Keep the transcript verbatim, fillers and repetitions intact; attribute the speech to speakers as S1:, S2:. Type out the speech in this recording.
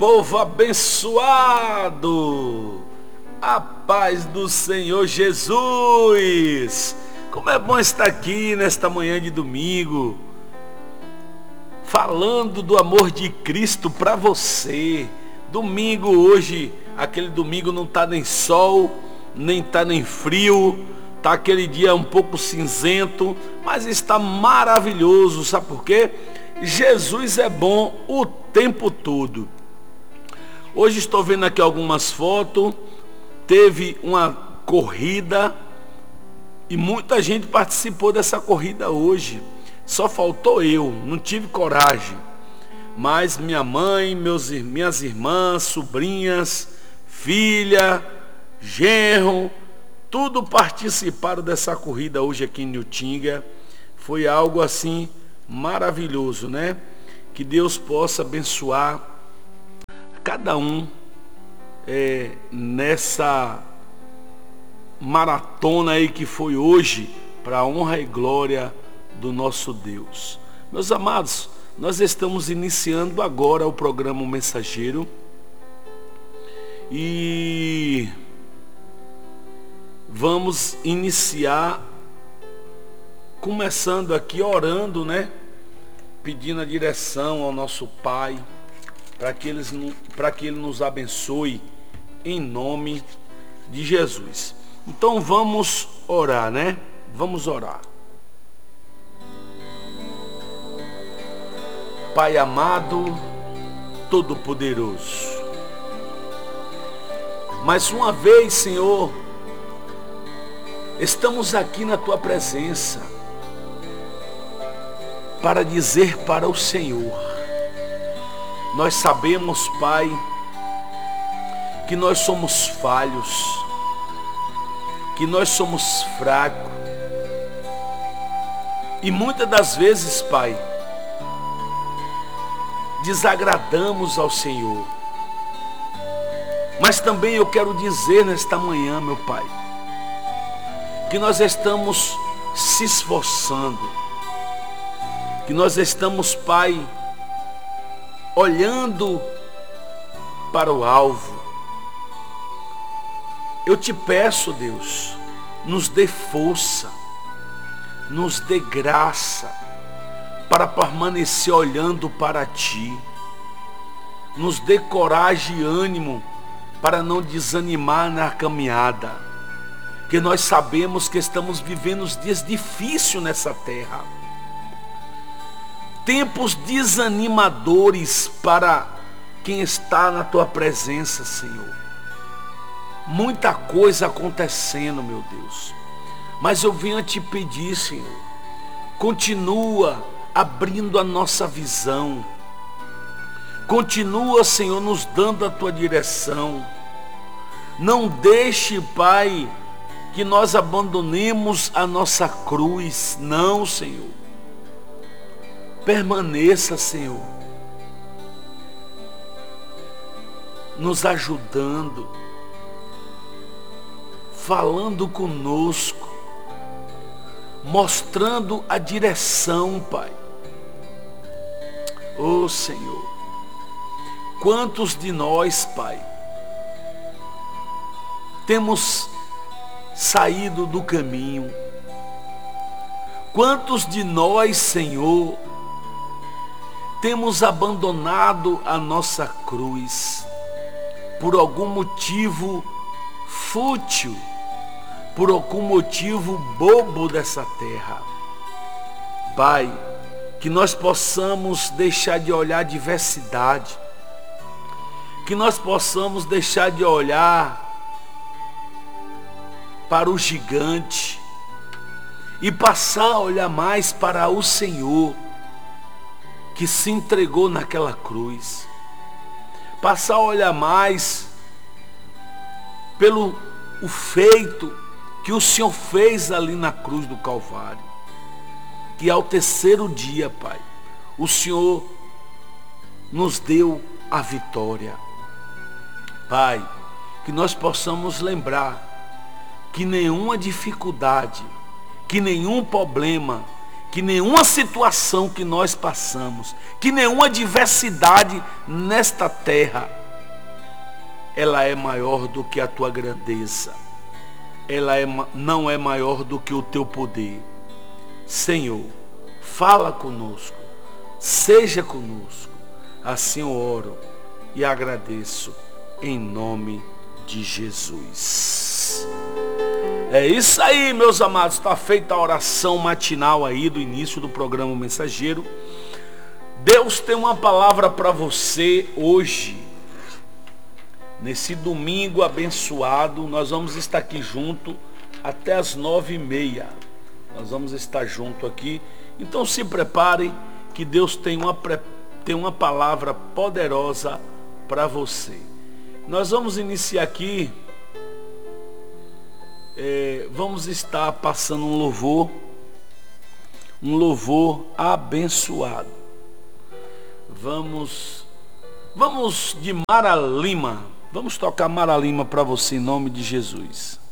S1: povo abençoado, a paz do Senhor Jesus. Como é bom estar aqui nesta manhã de domingo, falando do amor de Cristo para você. Domingo hoje, aquele domingo não está nem sol, nem está nem frio, está aquele dia um pouco cinzento, mas está maravilhoso. Sabe por quê? Jesus é bom o tempo todo. Hoje estou vendo aqui algumas fotos, teve uma corrida e muita gente participou dessa corrida hoje. Só faltou eu, não tive coragem. Mas minha mãe, meus, minhas irmãs, sobrinhas, filha, genro, tudo participaram dessa corrida hoje aqui em Utinga. Foi algo assim maravilhoso, né? Que Deus possa abençoar cada um é, nessa maratona aí que foi hoje, para a honra e glória do nosso Deus. Meus amados, nós estamos iniciando agora o programa O Mensageiro e vamos iniciar começando aqui orando, né? Pedindo a direção ao nosso Pai, para que, eles, para que Ele nos abençoe em nome de Jesus. Então vamos orar, né? Vamos orar. Pai amado, Todo-Poderoso, mais uma vez, Senhor, estamos aqui na Tua presença para dizer para o Senhor: nós sabemos, Pai, que nós somos falhos, que nós somos fracos, e muitas das vezes, Pai, desagradamos ao Senhor. Mas também eu quero dizer nesta manhã, meu Pai, que nós estamos se esforçando, que nós estamos, Pai, olhando para o alvo. Eu te peço, Deus, nos dê força, nos dê graça para permanecer olhando para Ti. Nos dê coragem e ânimo para não desanimar na caminhada, que nós sabemos que estamos vivendo os dias difíceis nessa terra, tempos desanimadores para quem está na Tua presença, Senhor. Muita coisa acontecendo, meu Deus, mas eu venho a Te pedir, Senhor, continua abrindo a nossa visão, continua, Senhor, nos dando a Tua direção. Não deixe, Pai, que nós abandonemos a nossa cruz. Não, Senhor. Permaneça, Senhor, nos ajudando, falando conosco, mostrando a direção, Pai. Oh, Senhor, quantos de nós, Pai, temos saído do caminho? Quantos de nós, Senhor, temos abandonado a nossa cruz por algum motivo fútil, por algum motivo bobo dessa terra? Pai, que nós possamos deixar de olhar a diversidade, que nós possamos deixar de olhar para o gigante e passar a olhar mais para o Senhor que se entregou naquela cruz, passar a olhar mais pelo o feito que o Senhor fez ali na cruz do Calvário, que ao terceiro dia, Pai, o Senhor nos deu a vitória. Pai, que nós possamos lembrar que nenhuma dificuldade, que nenhum problema, que nenhuma situação que nós passamos, que nenhuma adversidade nesta terra, ela é maior do que a tua grandeza. Ela é, não é maior do que o teu poder. Senhor, fala conosco, seja conosco. Assim eu oro e agradeço em nome de Jesus. É isso aí, meus amados. Está feita a oração matinal aí do início do programa Mensageiro. Deus tem uma palavra para você hoje. Nesse domingo abençoado, nós vamos estar aqui junto até as nove e meia. Nós vamos estar junto aqui. Então se prepare que Deus tem uma, tem uma palavra poderosa para você. Nós vamos iniciar aqui. É, vamos estar passando um louvor, um louvor abençoado. Vamos, vamos de Mara Lima. Vamos tocar Mara Lima para você em nome de Jesus.